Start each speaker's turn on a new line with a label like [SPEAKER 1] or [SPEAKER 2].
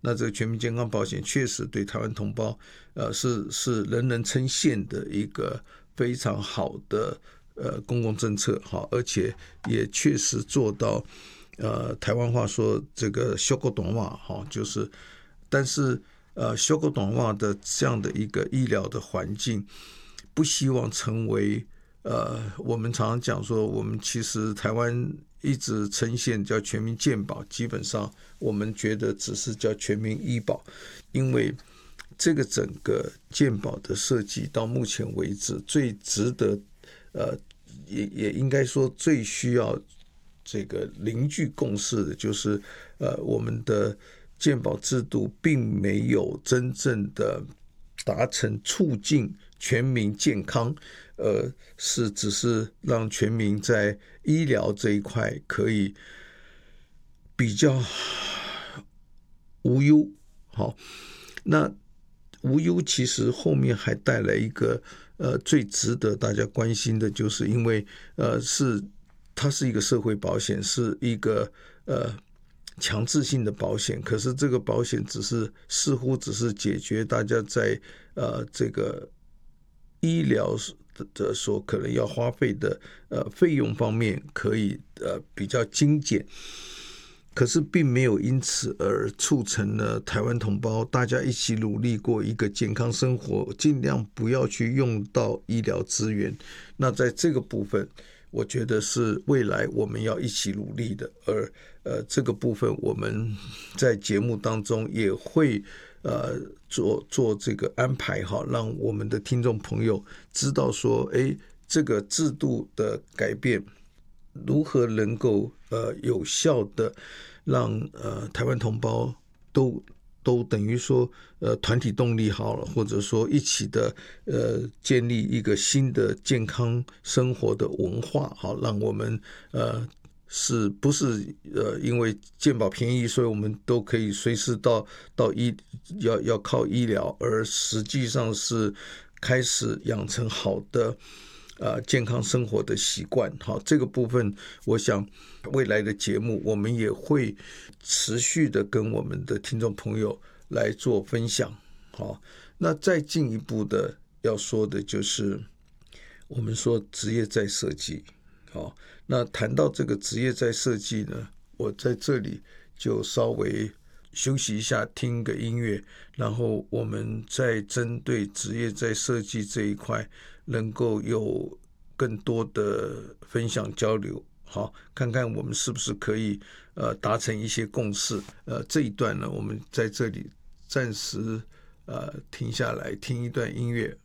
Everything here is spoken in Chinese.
[SPEAKER 1] 那这个全民健康保险确实对台湾同胞是人人称羡的一个非常好的公共政策，好，而且也确实做到台湾话说这个修够短话，好，就是但是修够短话的这样的一个医疗的环境，不希望成为我们常常讲说，我们其实台湾一直呈现叫全民健保，基本上我们觉得只是叫全民医保，因为这个整个健保的设计到目前为止，最值得也应该说最需要这个凝聚共识的，就是我们的健保制度并没有真正的达成促进全民健康，只是让全民在医疗这一块可以比较无忧。好，那无忧其实后面还带来一个最值得大家关心的，就是因为它是一个社会保险，是一个强制性的保险，可是这个保险似乎只是解决大家在这个医疗的所可能要花费的费用方面可以比较精简，可是并没有因此而促成了台湾同胞大家一起努力过一个健康生活，尽量不要去用到医疗资源。那在这个部分我觉得是未来我们要一起努力的，而这个部分我们在节目当中也会做这个安排，好，让我们的听众朋友知道说，这个制度的改变如何能够有效的让台湾同胞都等于说团体动力好了，或者说一起的建立一个新的健康生活的文化，好，让我们是不是因为健保便宜，所以我们都可以随时到要靠医疗，而实际上是开始养成好的健康生活的习惯。好，这个部分我想未来的节目我们也会持续的跟我们的听众朋友来做分享。好，那再进一步的要说的就是我们说职业再设计。好，那谈到这个职业再设计呢，我在这里就稍微休息一下，听个音乐，然后我们再针对职业再设计这一块能够有更多的分享交流，好，看看我们是不是可以达成一些共识。这一段呢，我们在这里暂时停下来听一段音乐。